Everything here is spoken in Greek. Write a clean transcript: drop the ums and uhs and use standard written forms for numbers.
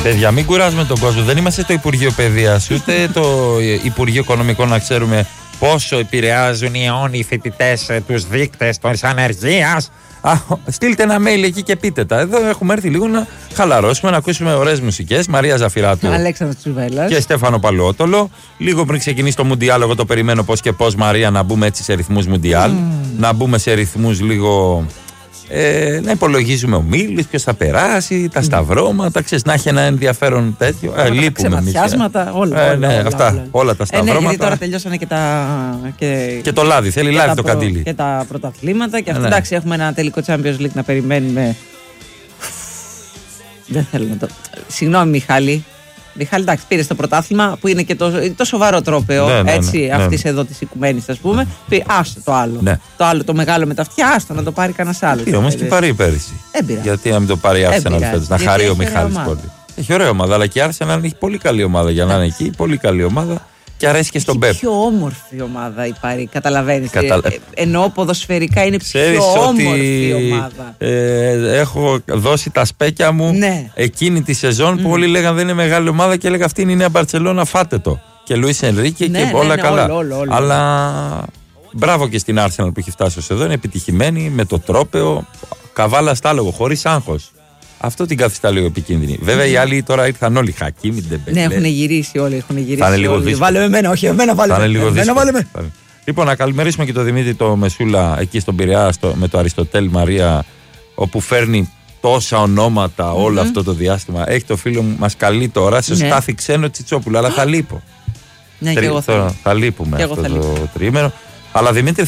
Παιδιά, μην κουράζουμε τον κόσμο. Δεν είμαστε το Υπουργείο Παιδείας ούτε το Υπουργείο Οικονομικών να ξέρουμε πόσο επηρεάζουν οι αιώνιοι φοιτητές τους δείκτες της ανεργίας. Στείλτε ένα mail εκεί και πείτε τα. Εδώ έχουμε έρθει λίγο να χαλαρώσουμε, να ακούσουμε ωραίες μουσικές. Μαρία Ζαφυράτου, Αλέξανδρος Τσουβέλλας και Στέφανο Παλαιότολο. Λίγο πριν ξεκινήσει το Μουντιάλ, εγώ το περιμένω πώς και πώς, Μαρία, να μπούμε έτσι σε ρυθμούς Μουντιάλ. Να μπούμε σε ρυθμούς λίγο. Να υπολογίζουμε ομίλους, ποιος θα περάσει, τα σταυρώματα, ξέρεις, να έχει ένα ενδιαφέρον τέτοιο. Λείπουμε εμείς. Όλα τα σταυρώματα. Γιατί τώρα τελειώσανε και το λάδι, θέλει λάδι το καντήλι. Και τα πρωταθλήματα. Και αυτό, εντάξει, έχουμε ένα τελικό Champions League να περιμένουμε. Δεν θέλω να το. Συγγνώμη, Μιχάλη. Μιχάλη, εντάξει, πήρε το πρωτάθλημα που είναι και το σοβαρό τρόπαιο αυτής εδώ της οικουμένης, ας πούμε. Άστο το άλλο. Ναι. Το άλλο, το μεγάλο με τα αυτιά, άστο να το πάρει κανένας άλλος. Όμως την πάρει πέρυσι. Γιατί να μην το πάρει η Arsenal φέτος, να χαρεί ο Μιχάλης πρώτη. Έχει ωραία ομάδα, αλλά και η Arsenal έχει πολύ καλή ομάδα για να είναι εκεί. Πολύ καλή ομάδα. Και αρέσει και στον Πεπ. Πιο όμορφη ομάδα η Παρί, καταλαβαίνεις. Ενώ ποδοσφαιρικά είναι πιο όμορφη ομάδα. Έχω δώσει τα σπέκια μου εκείνη τη σεζόν που όλοι λέγανε δεν είναι μεγάλη ομάδα και έλεγα αυτή είναι η νέα Μπαρτσελώνα, φάτε το. Και Λουίς Ενρίκε και όλα καλά. Αλλά μπράβο και στην Arsenal που έχει φτάσει ως εδώ. Είναι επιτυχημένη με το τρόπαιο, καβάλα στάλογο, χωρίς άγχος. Αυτό την καθιστά λίγο επικίνδυνη. Βέβαια οι άλλοι τώρα ήρθαν όλοι Χακίμι, Ντεμπελέ. Ναι, έχουν γυρίσει όλοι. Θα είναι λίγο δύσκολο. Βάλε εμένα, όχι εμένα, βάλε με. Λοιπόν, να καλημερίσουμε και τον Δημήτρη το Μεσούλα εκεί στον Πειραιά με το Αριστοτέλη Μαρία, όπου φέρνει τόσα ονόματα όλο αυτό το διάστημα. Έχει το φίλο μου, μας καλεί τώρα σε Στάθη Ξένο Τσιτσόπουλο, αλλά θα λείπω. Ναι, και εγώ θα λείπουμε αυτό το τριήμερο. Αλλά Δημήτρη,